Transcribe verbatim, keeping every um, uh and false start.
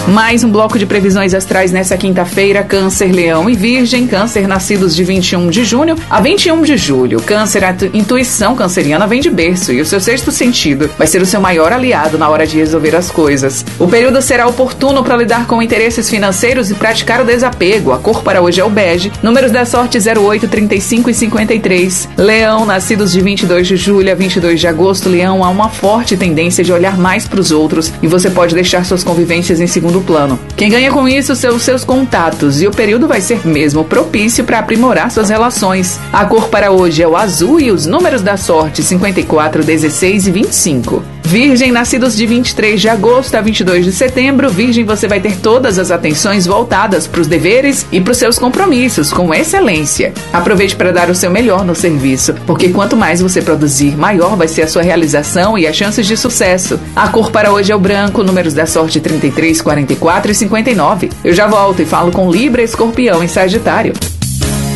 Mais um bloco de previsões astrais nessa quinta-feira. Câncer, Leão e Virgem. Câncer, nascidos de vinte e um de junho a vinte e um de julho. Câncer, a intuição canceriana vem de berço e o seu sexto sentido vai ser o seu maior aliado na hora de resolver as coisas. O período será oportuno para lidar com interesses financeiros e praticar o desapego. A cor para hoje é o bege. Números da sorte zero oito, trinta e cinco e cinquenta e três. Leão, nascidos de vinte e dois de julho a vinte e dois de agosto. Leão, há uma forte tendência de olhar mais para os outros e você pode deixar suas convivências em segundo plano. Quem ganha com isso são os seus contatos e o período vai ser mesmo propício para aprimorar suas relações. A cor para hoje é o azul e os números da sorte cinquenta e quatro, dezesseis e vinte e cinco. Virgem, nascidos de vinte e três de agosto a vinte e dois de setembro. Virgem, você vai ter todas as atenções voltadas para os deveres e para os seus compromissos, com excelência. Aproveite para dar o seu melhor no serviço, porque quanto mais você produzir, maior vai ser a sua realização e as chances de sucesso. A cor para hoje é o branco, números da sorte trinta e três, quarenta e quatro e cinquenta e nove. Eu já volto e falo com Libra, Escorpião e Sagitário.